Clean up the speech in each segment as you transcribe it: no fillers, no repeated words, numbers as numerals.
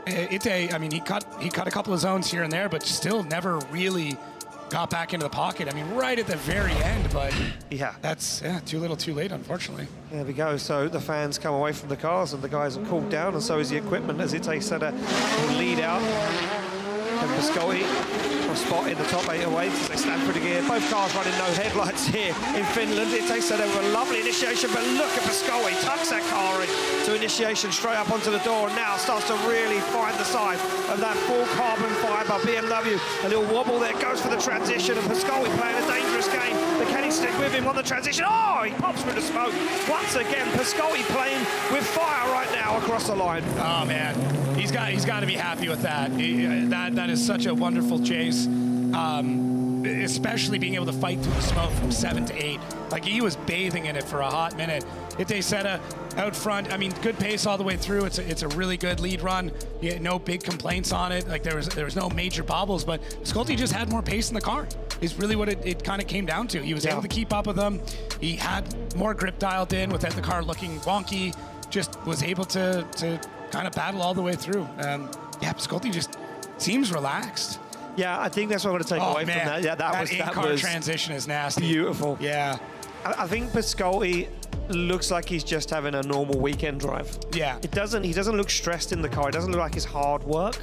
Ite, I mean, he cut a couple of zones here and there, but still never really got back into the pocket. I mean, right at the very end, but yeah, that's too little too late, unfortunately. There we go. So the fans come away from the cars and the guys are cooled down, and so is the equipment as Ite Seta will lead out. And Piscotty will spot in the top 8 away as they stand for the gear. Both cars running no headlights here in Finland. Ite Seta with a lovely initiation, but look at Piscotty, tucks that car in to initiation straight up onto the door, and now starts to really find the side of that full carbon fibre BMW. A little wobble there, goes for the transition, and Piscotty playing a dangerous game. But can he stick with him on the transition? Oh, he pops through the smoke. Once again, Piscotty playing with fire right now across the line. Oh man, he's got to be happy with that. That is such a wonderful chase. Especially being able to fight through the smoke from 7 to 8. Like, he was bathing in it for a hot minute. Ite Seta out front, I mean, good pace all the way through. It's a really good lead run. No big complaints on it. Like, there was no major bobbles, but Sculty just had more pace in the car. Is really what it kind of came down to. He was able to keep up with them. He had more grip dialed in without the car looking wonky. Just was able to kind of battle all the way through. Yeah, Sculty just seems relaxed. Yeah, I think that's what I'm going to take away from that. Yeah, that was transition is nasty. Beautiful. Yeah. I think Piscotty looks like he's just having a normal weekend drive. Yeah. He doesn't look stressed in the car. It doesn't look like it's hard work.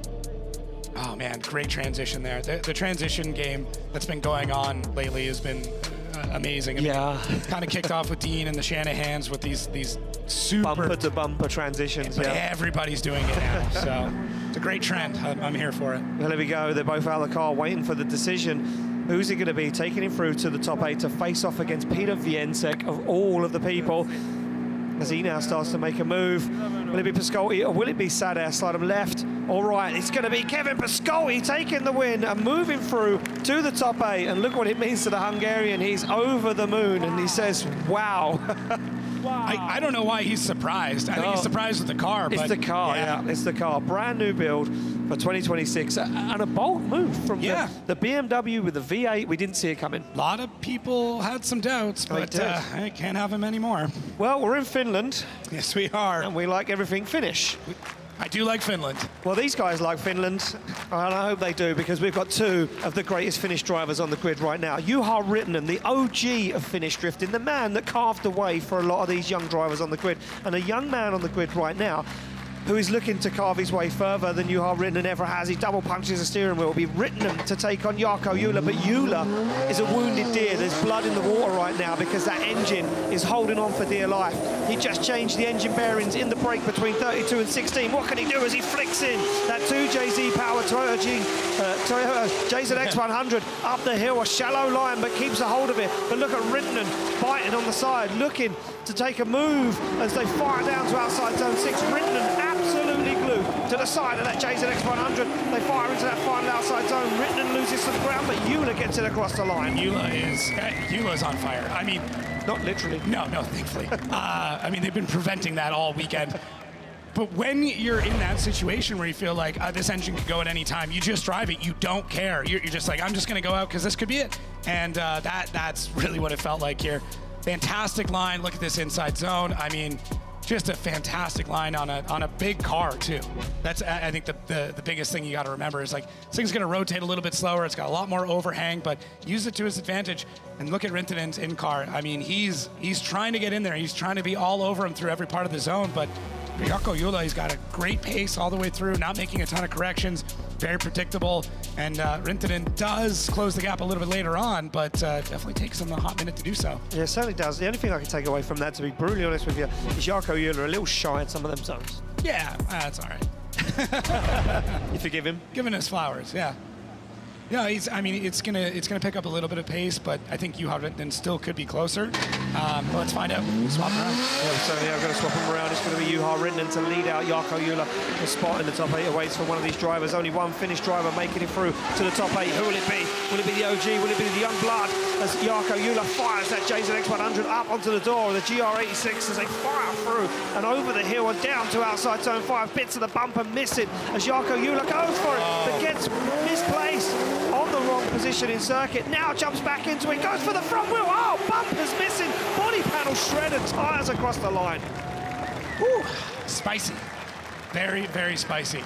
Oh man, great transition there. The transition game that's been going on lately has been amazing. I mean, kind of kicked off with Dean and the Shanahans with these super bumper to bumper transitions. Yeah, everybody's doing it now. So it's a great trend. I'm here for it. Well, there we go. They're both out of the car waiting for the decision. Who's it going to be? Taking him through to the top 8 to face off against Peter Vientek of all of the people. As he now starts to make a move. Will it be Piscotty or will it be Sadair? Slide him left. All right, it's going to be Kevin Piscotty taking the win and moving through to the top 8. And look what it means to the Hungarian. He's over the moon, and he says, wow. I don't know why he's surprised. I think he's surprised with the car. It's the car, yeah. It's the car. Brand new build for 2026. And a bold move from the BMW with the V8. We didn't see it coming. A lot of people had some doubts, but I can't have him anymore. Well, we're in Finland. Yes, we are. And we like everything Finnish. I do like Finland. Well, these guys like Finland, and I hope they do, because we've got 2 of the greatest Finnish drivers on the grid right now. Juha Rittinen, the OG of Finnish drifting, the man that carved the way for a lot of these young drivers on the grid, and a young man on the grid right now who is looking to carve his way further than Juha Rittinen ever has. He double punches the steering wheel. It'll be Rittinen to take on Jarkko Jula, but Jula is a wounded deer. There's blood in the water right now because that engine is holding on for dear life. He just changed the engine bearings in the brake between 32 and 16. What can he do as he flicks in that 2JZ power Toyota JZX100 up the hill, a shallow line, but keeps a hold of it. But look at Rittinen biting on the side, looking to take a move as they fire down to outside zone 6. Rittinen absolutely glued to the side of that JZX100. They fire into that final outside zone. Rittinen loses some ground, but Jula gets it across the line. Jula's on fire. I mean, not literally. No, thankfully. I mean, they've been preventing that all weekend. But when you're in that situation where you feel like this engine could go at any time, you just drive it. You don't care. You're just like, I'm just going to go out because this could be it. And that's really what it felt like here. Fantastic line. Look at this inside zone. I mean, just a fantastic line on a big car too. That's, I think, the biggest thing you got to remember is, like, this thing's going to rotate a little bit slower. It's got a lot more overhang, but use it to his advantage. And look at Rintinen's in car. I mean, he's trying to get in there. He's trying to be all over him through every part of the zone, but Jarkko Jula, he's got a great pace all the way through, not making a ton of corrections, very predictable. And Rinttinen does close the gap a little bit later on, but definitely takes him a hot minute to do so. Yeah, it certainly does. The only thing I can take away from that, to be brutally honest with you, is Jarkko Jula a little shy in some of them zones. Yeah, that's all right. You forgive him? Giving us flowers, yeah. Yeah, I mean, it's gonna pick up a little bit of pace, but I think Juha Rittinen still could be closer. Let's find out. Swap around. Yeah, so yeah, I'm going to swap him around. It's going to be Juha Rittinen to lead out Jarkko Jula. The spot in the top 8 awaits for one of these drivers. Only one Finnish driver making it through to the top 8. Who will it be? Will it be the OG? Will it be the young blood? As Jarkko Jula fires that JZX100 up onto the door. The GR86 as they fire through and over the hill and down to outside zone 5. Bits of the bumper missing as Jarkko Jula goes for it, but gets misplaced on the wrong position in circuit. Now jumps back into it, goes for the front wheel. Oh, bumper's missing. Body panel shredded, tires across the line. Woo, spicy. Very, very spicy.